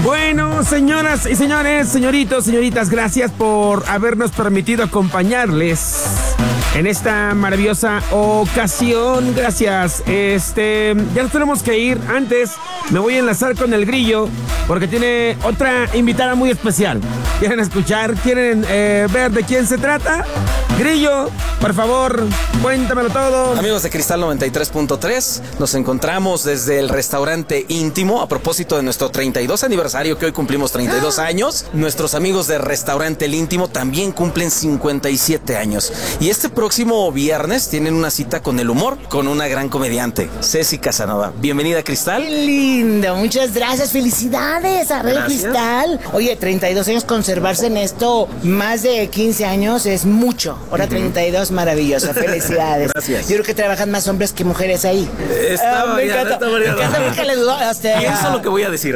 Bueno, señoras y señores, señoritos, señoritas, gracias por habernos permitido acompañarles en esta maravillosa ocasión. Gracias. Ya nos tenemos que ir. Antes me voy a enlazar con el Grillo porque tiene otra invitada muy especial. ¿Quieren escuchar? ¿Quieren ver de quién se trata? Grillo, por favor, cuéntamelo todo. Amigos de Cristal 93.3, nos encontramos desde el restaurante Íntimo a propósito de nuestro 32 aniversario, que hoy cumplimos 32 años. Nuestros amigos de Restaurante El Íntimo también cumplen 57 años. Y este próximo viernes tienen una cita con el humor, con una gran comediante, Ceci Casanova. Bienvenida a Cristal. ¡Qué lindo! Muchas gracias, felicidades a Radio Cristal. Oye, 32 años, conservarse en esto, más de 15 años es mucho. Ahora 32, maravilloso, felicidades. Gracias. Yo creo que trabajan más hombres que mujeres ahí. Me encanta porque le dudo. Pienso lo que voy a decir.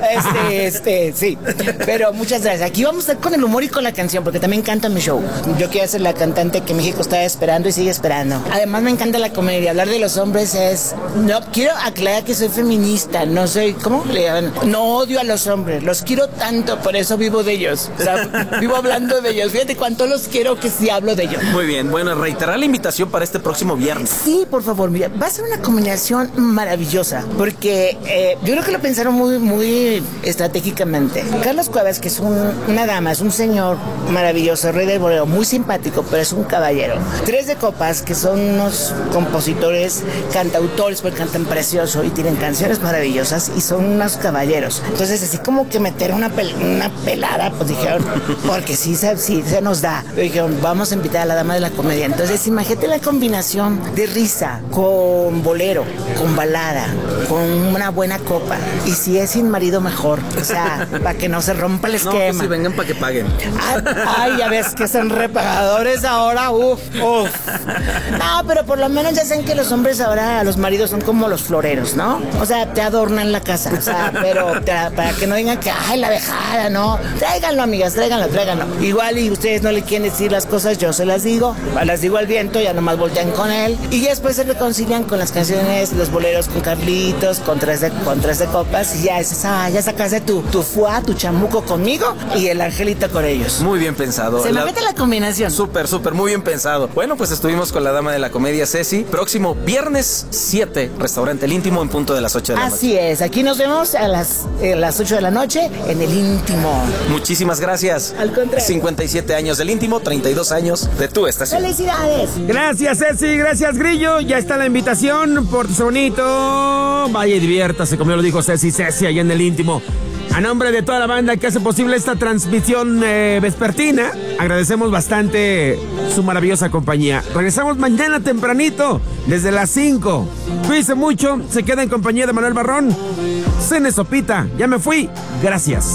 Sí. Pero muchas gracias. Aquí vamos a estar con el humor y con la canción, porque también canto en mi show. Yo quiero ser la cantante que México estaba esperando y sigue esperando. Además me encanta la comedia. Hablar de los hombres es... No, quiero aclarar que soy feminista. No soy... ¿Cómo le llaman? No odio a los hombres. Los quiero tanto, por eso vivo de ellos. O sea, vivo hablando de ellos. Fíjate cuánto los quiero que sí hablo de ellos. Muy bien, bueno, reiterar la invitación para este próximo viernes. Sí, por favor, mira, va a ser una combinación maravillosa, porque yo creo que lo pensaron muy estratégicamente. Carlos Cuevas, que es una dama, es un señor maravilloso, rey del bolero, muy simpático, pero es un caballero. Tres de Copas, que son unos compositores, cantautores, porque cantan precioso y tienen canciones maravillosas y son unos caballeros. Entonces, así como que meter una pelada, pues dijeron, porque sí se nos da. Dijeron, vamos a invitar a la dama de la comedia. Entonces imagínate la combinación de risa con bolero, con balada, con una buena copa, y si es sin marido mejor, o sea, para que no se rompa el esquema. No, pues si vengan para que paguen. Ay, ya ves que son repagadores ahora, uf. No, pero por lo menos ya saben que los hombres ahora, los maridos son como los floreros, ¿no? O sea, te adornan la casa, o sea, pero para que no digan que, ay, la dejada, ¿no? Tráiganlo, amigas, tráiganlo. Igual y ustedes no le quieren decir las cosas, yo se las digo al viento, ya nomás voltean con él y ya después se reconcilian con las canciones, los boleros con Carlitos, con tres de Copas, y ya sacaste tu fuá, tu chamuco conmigo y el angelito con ellos. Muy bien pensado. Se me mete la combinación. Súper, muy bien pensado. Bueno, pues estuvimos con la dama de la comedia, Ceci. Próximo viernes 7, Restaurante El Íntimo en punto de las 8 de la noche. Así es, aquí nos vemos a las 8 de la noche en El Íntimo. Muchísimas gracias. Al contrario. 57 años del Íntimo, 32 años de tu estación. ¡Felicidades! Gracias, Ceci, gracias, Grillo. Ya está la invitación, pórtese bonito. Vaya y diviértase, como ya lo dijo Ceci, allá en El Íntimo. A nombre de toda la banda que hace posible esta transmisión vespertina, agradecemos bastante su maravillosa compañía. Regresamos mañana tempranito, desde las 5. Cuídense mucho, se queda en compañía de Manuel Barrón. Cene sopita, ya me fui. Gracias.